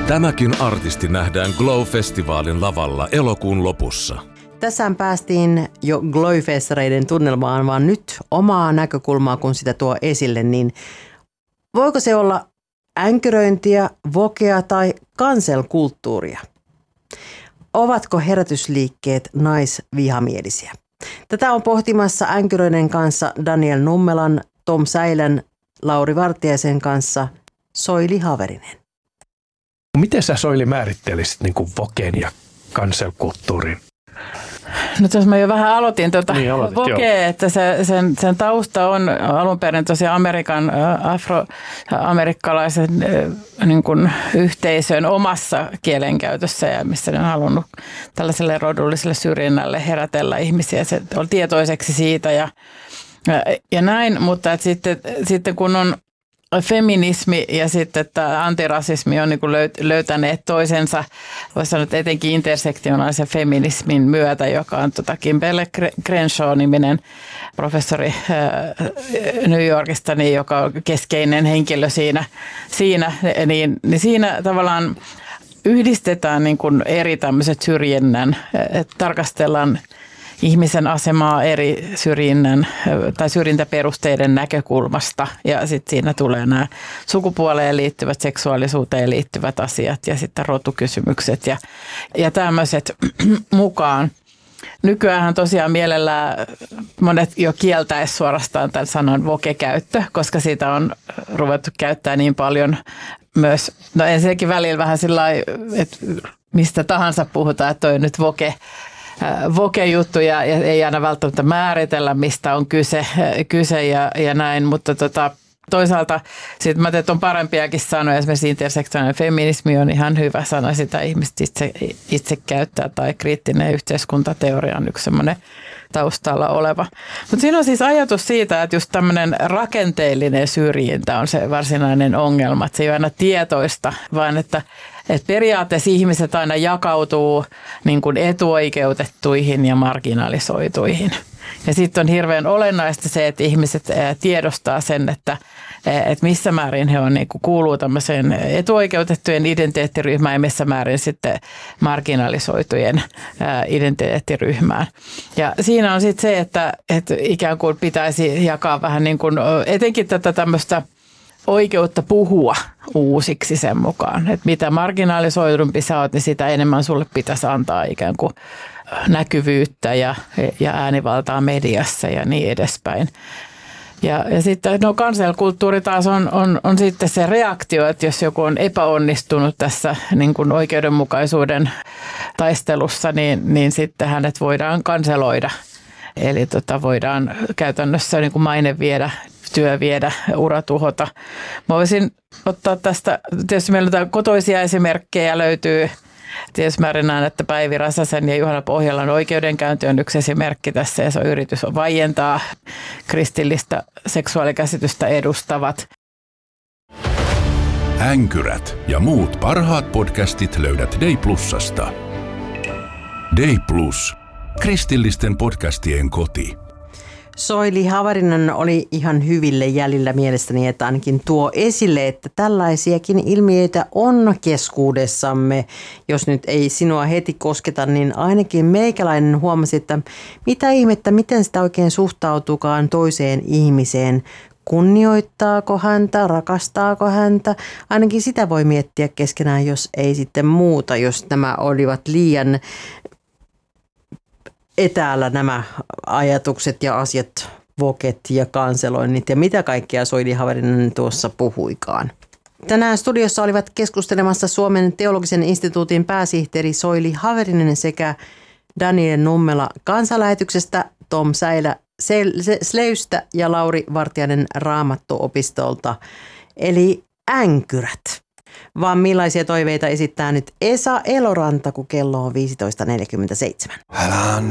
Tämäkin artisti nähdään Glow-festivaalin lavalla elokuun lopussa. Tässä päästiin jo Glow-festareiden tunnelmaan, vaan nyt omaa näkökulmaa, kun sitä tuo esille, niin voiko se olla änkyröintiä, vokea tai cancel-kulttuuria? Ovatko herätysliikkeet naisvihamielisiä? Tätä on pohtimassa änkyröiden kanssa Daniel Nummelan, Tom Säilän, Lauri Vartiaisen kanssa Soili Haverinen. Miten sä, Soili, määrittelisit niin kuin vokeen ja cancel-kulttuurin? No jos mä jo vähän aloitin Vokee, että sen tausta on alun perin tosiaan afroamerikkalaisen niin kuin yhteisön omassa kielenkäytössä ja missä ne on halunnut tällaiselle rodulliselle syrjinnälle herätellä ihmisiä. Se on tietoiseksi siitä ja näin, mutta että sitten kun on feminismi ja sitten tämä antirasismi on niin kuin löytäneet toisensa, voisi sanoa, että etenkin intersektionaalisen feminismin myötä, joka on Kimberlé Crenshaw-niminen professori New Yorkista, niin joka on keskeinen henkilö niin siinä tavallaan yhdistetään niin kuin eri tämmöiset syrjinnän, että tarkastellaan ihmisen asemaa eri syrjinnän tai syrjintäperusteiden näkökulmasta ja sitten siinä tulee nämä sukupuoleen liittyvät, seksuaalisuuteen liittyvät asiat ja sitten rotukysymykset ja tämmöiset mukaan. Nykyäänhän tosiaan mielellään monet jo kieltäisi suorastaan tämän sanan voke-käyttö, koska siitä on ruvettu käyttää niin paljon myös, no ensinnäkin välillä vähän sillä lailla, että mistä tahansa puhutaan, että toi nyt voke-juttu ja ei aina välttämättä määritellä, mistä on kyse ja näin, mutta toisaalta sitten mä teet on parempiakin sanoja, esimerkiksi intersektionaalinen feminismi on ihan hyvä sana, sitä ihmiset itse käyttää, tai kriittinen yhteiskuntateoria on yksi semmoinen taustalla oleva. Mutta siinä on siis ajatus siitä, että just tämmöinen rakenteellinen syrjintä on se varsinainen ongelma, että se ei ole aina tietoista, vaan että periaatteessa ihmiset aina jakautuu niin kuin etuoikeutettuihin ja marginalisoituihin. Ja sitten on hirveän olennaista se, että ihmiset tiedostaa sen, että missä määrin he on, niin kuin kuuluu tämmöiseen etuoikeutettujen identiteettiryhmään ja missä määrin sitten marginalisoitujen identiteettiryhmään. Ja siinä on sitten se, että ikään kuin pitäisi jakaa vähän niin kuin etenkin tätä tämmöistä oikeutta puhua uusiksi sen mukaan. Että mitä marginalisoidumpi sä oot, niin sitä enemmän sulle pitäisi antaa ikään kuin näkyvyyttä ja äänivaltaa mediassa ja niin edespäin. Ja sitten cancel-kulttuuri taas on sitten se reaktio, että jos joku on epäonnistunut tässä niin kuin oikeudenmukaisuuden taistelussa, niin sitten hänet voidaan kanseloida. Eli voidaan käytännössä niin kuin maine viedä, työ viedä, ura tuhota. Mä voisin ottaa tästä, tietysti meillä on kotoisia esimerkkejä löytyy. Tietysti mä näen, että Päivi Räsäsen ja Juhana Pohjolan oikeudenkäynti on yksi esimerkki tässä ja se on yritys vaientaa kristillistä seksuaalikäsitystä edustavat. Änkyrät ja muut parhaat podcastit löydät Day Plusasta. Day Plus. Kristillisten podcastien koti. Soili Haverinen oli ihan hyville jäljillä mielestäni, että ainakin tuo esille, että tällaisiakin ilmiöitä on keskuudessamme. Jos nyt ei sinua heti kosketa, niin ainakin meikäläinen huomasi, että mitä ihmettä, miten sitä oikein suhtautuukaan toiseen ihmiseen. Kunnioittaako häntä, rakastaako häntä? Ainakin sitä voi miettiä keskenään, jos ei sitten muuta, jos nämä olivat liian etäällä nämä ajatukset ja asiat, voket ja kanseloinnit ja mitä kaikkea Soili Haverinen tuossa puhuikaan. Tänään studiossa olivat keskustelemassa Suomen teologisen instituutin pääsihteeri Soili Haverinen sekä Daniel Nummela Kansanlähetyksestä, Tom Säilä Sleystä ja Lauri Vartiainen Raamattuopistolta, eli änkyrät. Vaan millaisia toiveita esittää nyt Esa Eloranta, kun kello on 15.47?